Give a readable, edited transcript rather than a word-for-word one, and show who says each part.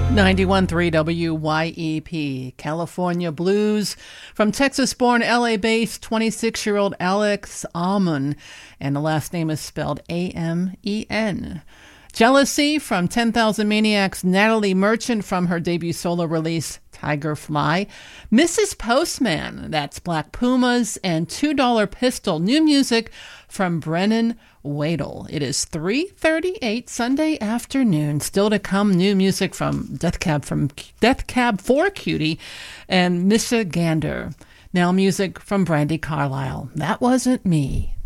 Speaker 1: 91.3 WYEP, California Blues from Texas-born, LA-based 26-year-old Alex Amen, and the last name is spelled Amen. Jealousy from 10,000 Maniacs, Natalie Merchant from her debut solo release, Tiger Fly. Mrs. Postman, that's Black Pumas, and $2 Pistol, new music from Brennan Wadle. It is 3:38 Sunday afternoon. Still to come, new music from Death Cab for Cutie and Missa Gander. Now music from Brandi Carlile. That Wasn't Me.